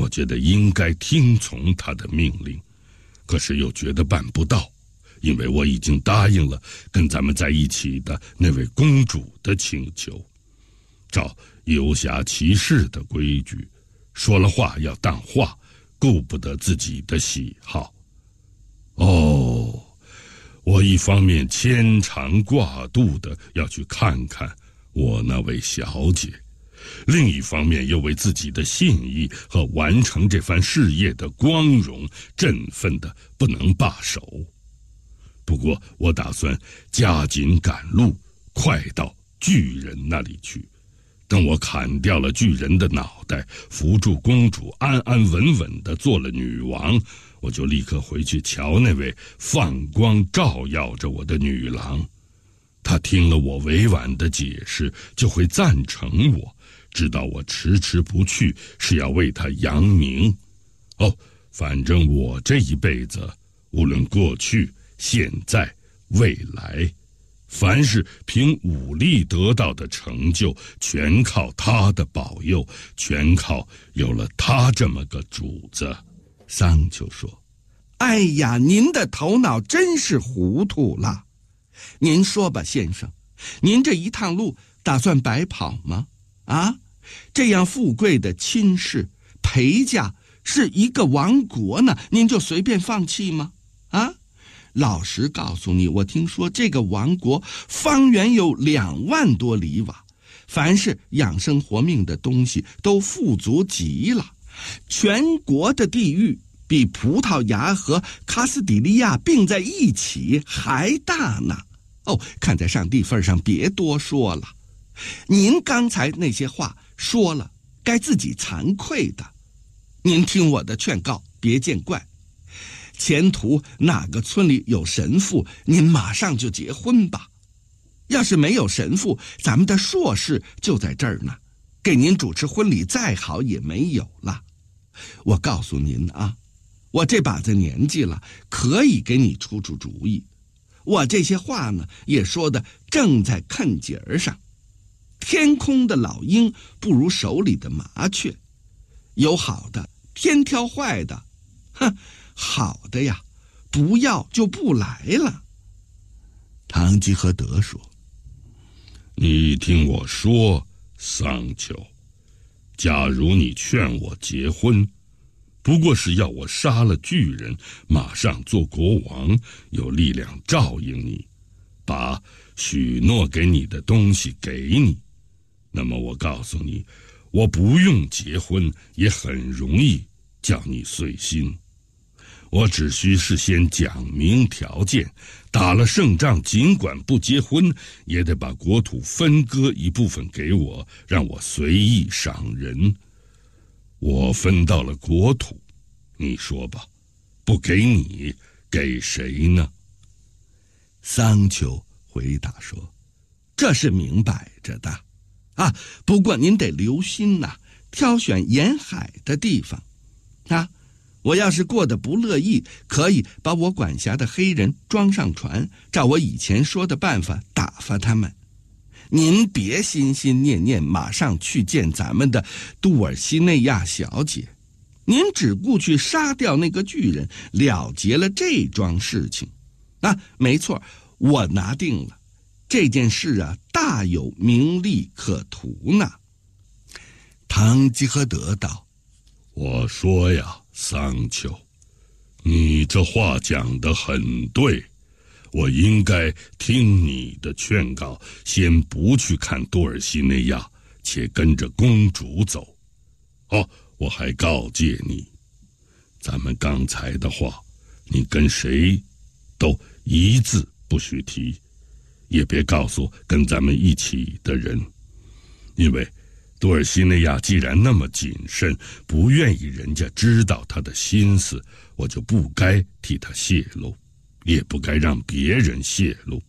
我觉得应该听从他的命令，可是又觉得办不到，因为我已经答应了跟咱们在一起的那位公主的请求。照游侠骑士的规矩，说了话要当话，顾不得自己的喜好。哦，我一方面牵肠挂肚的要去看看我那位小姐，另一方面又为自己的信义和完成这番事业的光荣振奋的不能罢手。不过我打算加紧赶路，快到巨人那里去。等我砍掉了巨人的脑袋，扶住公主安安稳稳地做了女王，我就立刻回去瞧那位放光照耀着我的女郎。她听了我委婉的解释，就会赞成我，知道我迟迟不去是要为她扬名。反正我这一辈子，无论过去、现在、未来，凡是凭武力得到的成就，全靠他的保佑，全靠有了他这么个主子。 桑丘说：哎呀，您的头脑真是糊涂了。您说吧，先生，您这一趟路打算白跑吗？这样富贵的亲事陪嫁是一个王国呢，您就随便放弃吗？老实告诉你，我听说这个王国方圆有2万多里瓦，凡是养生活命的东西都富足极了，全国的地域比葡萄牙和卡斯底利亚并在一起还大呢。看在上帝份上，别多说了。您刚才那些话说了，该自己惭愧的。您听我的劝告，别见怪。前途哪个村里有神父，您马上就结婚吧。要是没有神父，咱们的硕士就在这儿呢，给您主持婚礼再好也没有了。我告诉您我这把子年纪了，可以给你出出主意。我这些话呢，也说的正在坎节儿上。天空的老鹰不如手里的麻雀，有好的偏挑坏的，好的呀，不要就不来了。 堂吉诃德说：你听我说，桑丘，假如你劝我结婚，不过是要我杀了巨人，马上做国王，有力量照应你，把许诺给你的东西给你，那么我告诉你，我不用结婚也很容易叫你遂心。我只需事先讲明条件，打了胜仗，尽管不结婚，也得把国土分割一部分给我，让我随意赏人。我分到了国土，你说吧，不给你，给谁呢？ 桑丘回答说：这是明摆着的不过您得留心挑选沿海的地方我要是过得不乐意，可以把我管辖的黑人装上船，照我以前说的办法打发他们。您别心心念念马上去见咱们的杜尔西内亚小姐，您只顾去杀掉那个巨人，了结了这桩事情。没错，我拿定了这件事大有名利可图呢。堂吉诃德道： 我说呀，桑丘，你这话讲得很对，我应该听你的劝告，先不去看多尔西内亚，且跟着公主走。我还告诫你，咱们刚才的话，你跟谁都一字不许提，也别告诉跟咱们一起的人，因为多尔西内亚既然那么谨慎，不愿意人家知道他的心思，我就不该替他泄露，也不该让别人泄露。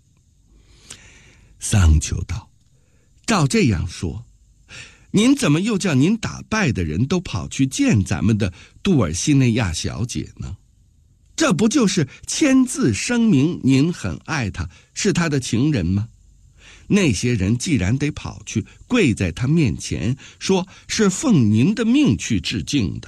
桑丘道：照这样说，您怎么又叫您打败的人都跑去见咱们的杜尔西内亚小姐呢？这不就是签字声明您很爱她，是她的情人吗？那些人既然得跑去跪在他面前，说是奉您的命去致敬的，